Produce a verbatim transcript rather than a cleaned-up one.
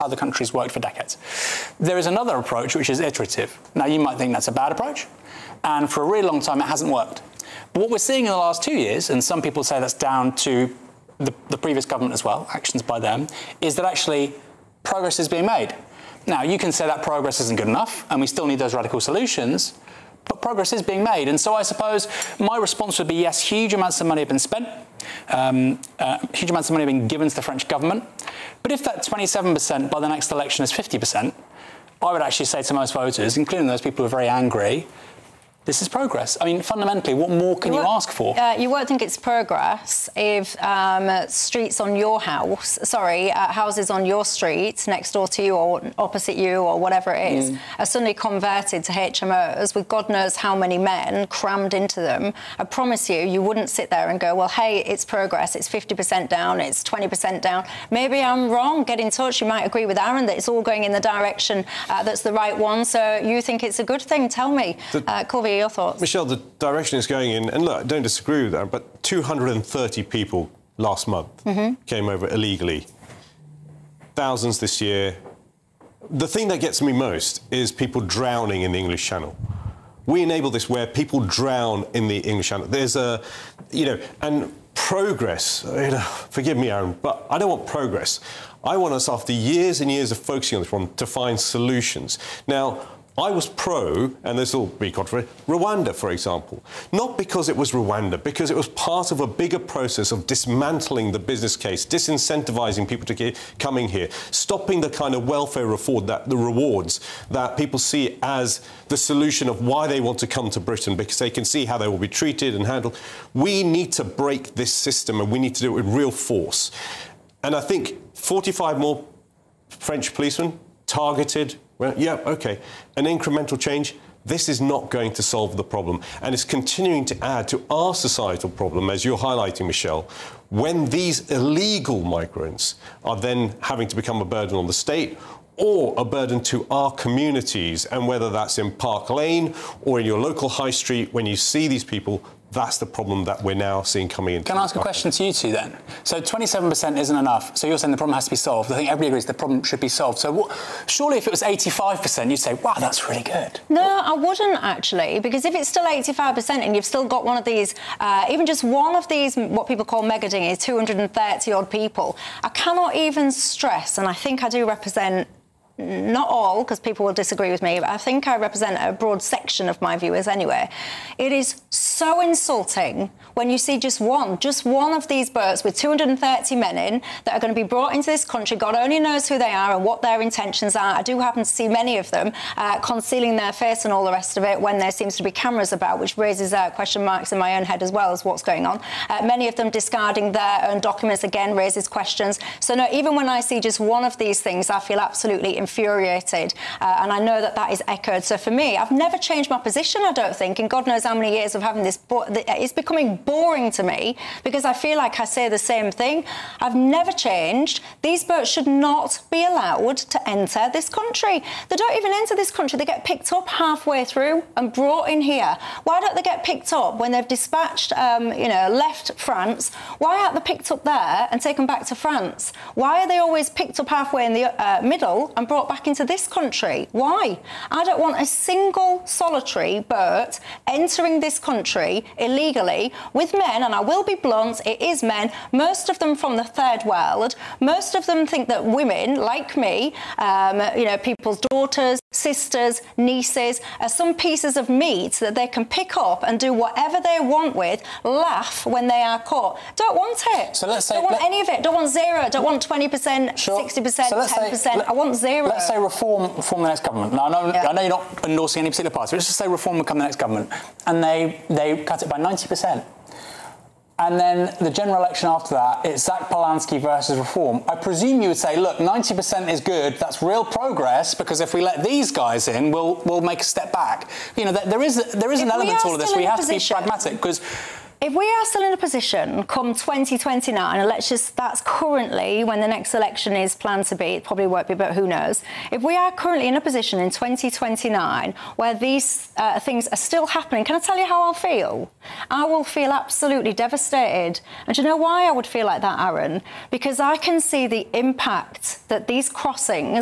other countries worked for decades. There is another approach, which is iterative. Now, you might think that's a bad approach, and for a really long time, it hasn't worked. But what we're seeing in the last two years, and some people say that's down to the, the previous government as well, actions by them, is that actually progress is being made. Now, you can say that progress isn't good enough, and we still need those radical solutions, but progress is being made. And so I suppose my response would be, yes, huge amounts of money have been spent, um, uh, huge amounts of money have been given to the French government. But if that twenty-seven percent by the next election is fifty percent, I would actually say to most voters, including those people who are very angry, this is progress. I mean, fundamentally, what more can you, you ask for? Uh, you won't think it's progress if um, streets on your house, sorry, uh, houses on your street, next door to you or opposite you or whatever it is, mm. are suddenly converted to H M Os with God knows how many men crammed into them. I promise you, you wouldn't sit there and go, well, hey, it's progress, it's fifty percent down, it's twenty percent down. Maybe I'm wrong. Get in touch. You might agree with Aaron that it's all going in the direction uh, that's the right one. So you think it's a good thing? Tell me. The- uh, Corby, your thoughts? Michelle, the direction is going in, and look, I don't disagree with that, but two hundred thirty people last month mm-hmm. came over illegally. Thousands this year. The thing that gets me most is people drowning in the English Channel. We enable this where people drown in the English Channel. There's a, you know, and progress, you know, forgive me, Aaron, but I don't want progress. I want us, after years and years of focusing on this problem, to find solutions. Now, I was pro, and this will be controversial, Rwanda, for example. Not because it was Rwanda, because it was part of a bigger process of dismantling the business case, disincentivizing people to get coming here, stopping the kind of welfare reform, that the rewards that people see as the solution of why they want to come to Britain, because they can see how they will be treated and handled. We need to break this system, and we need to do it with real force. And I think forty-five more French policemen targeted. Well, yeah, OK. An incremental change, this is not going to solve the problem. And it's continuing to add to our societal problem, as you're highlighting, Michelle, when these illegal migrants are then having to become a burden on the state or a burden to our communities, and whether that's in Park Lane or in your local high street, when you see these people, that's the problem that we're now seeing coming in. Can I ask a question to you two then? So twenty-seven percent isn't enough. So you're saying the problem has to be solved. I think everybody agrees the problem should be solved. So what, surely if it was eighty-five percent, you'd say, wow, that's really good. No, I wouldn't actually, because if it's still eighty-five percent and you've still got one of these, uh, even just one of these, what people call mega dinghies, two hundred thirty odd people, I cannot even stress, and I think I do represent not all, because people will disagree with me, but I think I represent a broad section of my viewers anyway. It is so insulting when you see just one, just one of these boats with two hundred thirty men in that are going to be brought into this country. God only knows who they are and what their intentions are. I do happen to see many of them uh, concealing their face and all the rest of it when there seems to be cameras about, which raises uh, question marks in my own head as well as what's going on. Uh, many of them discarding their own documents, again, raises questions. So, no, even when I see just one of these things, I feel absolutely infuriated. Uh, and I know that that is echoed. So, for me, I've never changed my position, I don't think, in God knows how many years of having this. Bo- it's becoming boring to me because I feel like I say the same thing. I've never changed. These boats should not be allowed to enter this country. They don't even enter this country. They get picked up halfway through and brought in here. Why don't they get picked up when they've dispatched, um, you know, left France? Why aren't they picked up there and taken back to France? Why are they always picked up halfway in the uh, middle and brought back into this country? Why? I don't want a single solitary boat entering this country illegally with men, and I will be blunt, it is men, most of them from the third world. Most of them think that women, like me, um, you know, people's daughters, sisters, nieces, are some pieces of meat that they can pick up and do whatever they want with, laugh when they are caught. Don't want it. So let's say... Don't want let, any of it. Don't want zero. Don't want twenty percent, sure. sixty percent, so ten percent. Say, let, I want zero. Let's say reform, reform the next government. Now, I know, yeah. I know you're not endorsing any particular party, but let's just say reform will come the next government, and they, they cut it by ninety percent. And then the general election after that, it's Zach Polanski versus reform. I presume you would say, look, ninety percent is good. That's real progress, because if we let these guys in, we'll we'll make a step back. You know, there is there is an if element to all of this. We have position. to be pragmatic, because If we are still in a position come twenty twenty-nine, and let's just, that's currently when the next election is planned to be, it probably won't be, but who knows. If we are currently in a position in twenty twenty-nine where these uh, things are still happening, can I tell you how I'll feel? I will feel absolutely devastated. And do you know why I would feel like that, Aaron? Because I can see the impact that these crossings